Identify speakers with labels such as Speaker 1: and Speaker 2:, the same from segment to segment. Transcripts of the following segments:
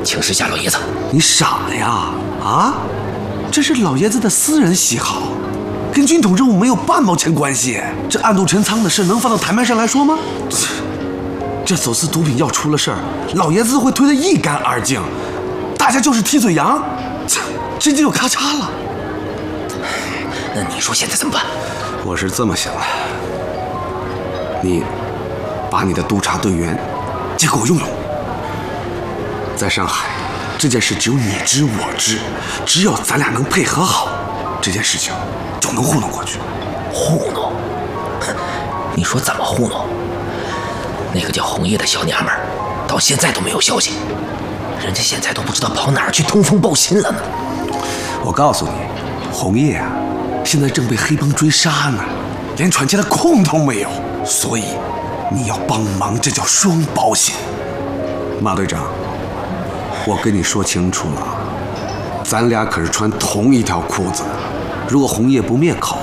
Speaker 1: 请示下老爷子。
Speaker 2: 你傻呀？啊，这是老爷子的私人喜好，跟军统任务没有半毛钱关系。这暗度陈仓的事能放到台面上来说吗？这走私毒品要出了事儿，老爷子会推得一干二净，大家就是踢嘴羊，直接就咔嚓了。
Speaker 1: 那你说现在怎么办？
Speaker 2: 我是这么想的，你把你的督察队员借给我用用。在上海，这件事只有你知我知，只有咱俩能配合好，这件事情就能糊弄过去。
Speaker 1: 糊弄？你说怎么糊弄？那个叫红叶的小娘们儿，到现在都没有消息，人家现在都不知道跑哪儿去通风报信了呢。
Speaker 2: 我告诉你，红叶啊，现在正被黑帮追杀呢，连喘气的空都没有，所以你要帮忙，这叫双保险。马队长，我跟你说清楚了，咱俩可是穿同一条裤子的，如果红叶不灭口，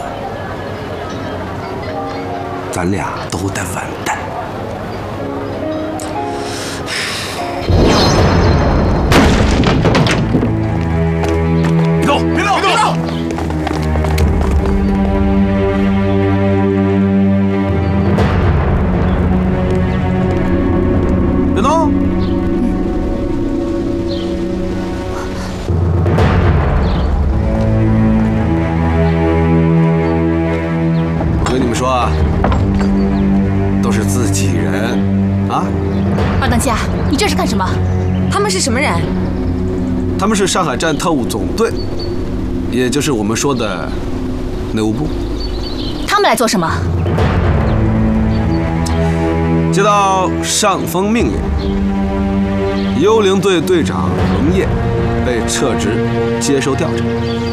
Speaker 2: 咱俩都得完蛋。别动！别动！别动！别动！我跟你们说啊，都是自己人啊！
Speaker 3: 二当家，你这是干什么？
Speaker 4: 他们是什么人？
Speaker 2: 他们是上海站特务总队，也就是我们说的内务部。
Speaker 3: 他们来做什么？
Speaker 2: 接到上峰命令，幽灵队队长龙烨被撤职接受调查，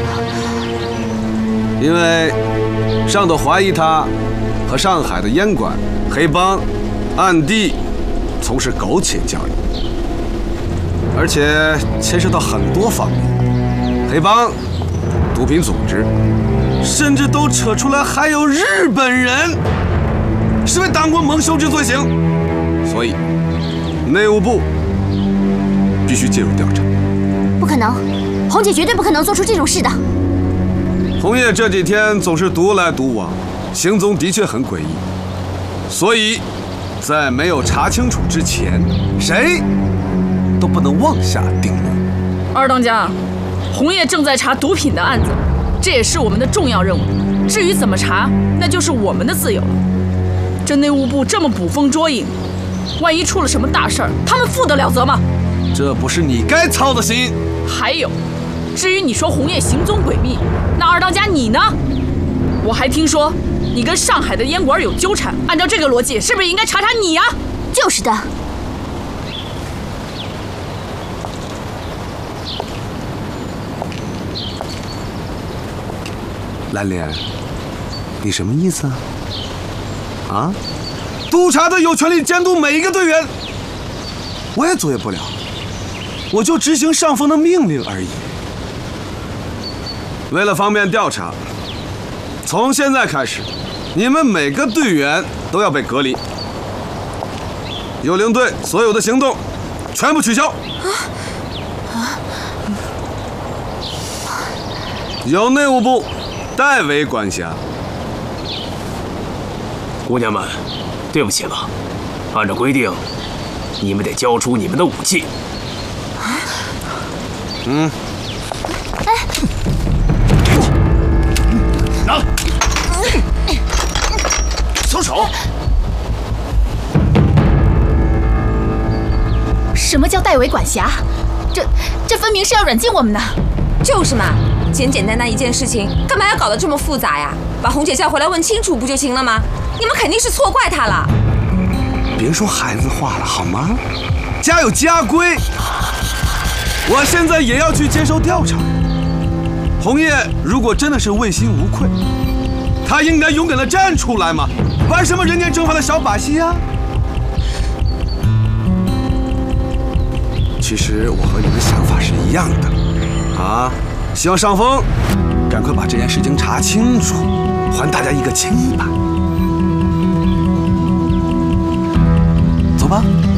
Speaker 2: 因为上头怀疑他和上海的烟馆、黑帮暗地从事苟且交易，而且牵涉到很多方面，黑帮、毒品组织，甚至都扯出来还有日本人，是为党国蒙羞之罪行，所以内务部必须介入调查。
Speaker 3: 不可能，红姐绝对不可能做出这种事的。
Speaker 2: 红叶这几天总是独来独往，行踪的确很诡异，所以在没有查清楚之前，谁都不能妄下定论。
Speaker 5: 二当家，红叶正在查毒品的案子，这也是我们的重要任务。至于怎么查，那就是我们的自由了。这内务部这么捕风捉影，万一出了什么大事儿，他们负得了责吗？
Speaker 2: 这不是你该操的心。
Speaker 5: 还有，至于你说红叶行踪诡秘，那二当家你呢？我还听说你跟上海的烟馆有纠缠，按照这个逻辑，是不是应该查查你啊？
Speaker 3: 就是的。
Speaker 2: 蓝莲，你什么意思啊？啊？督察队有权利监督每一个队员，我也作业不了，我就执行上峰的命令而已。为了方便调查，从现在开始，你们每个队员都要被隔离，幽灵队所有的行动全部取消。由内务部代为管辖。
Speaker 6: 姑娘们，对不起了，按照规定，你们得交出你们的武器。拿！松手！
Speaker 3: 什么叫代为管辖？这分明是要软禁我们呢！
Speaker 4: 就是嘛，简简单单一件事情，干嘛要搞得这么复杂呀？把红姐叫回来问清楚不就行了吗？你们肯定是错怪她了。
Speaker 2: 别说孩子话了好吗？家有家规，我现在也要去接受调查。红叶如果真的是问心无愧，她应该勇敢地站出来嘛，玩什么人间蒸发的小把戏啊？其实我和你们想法是一样的，啊，希望上峰赶快把这件事情查清楚，还大家一个清白。走吧。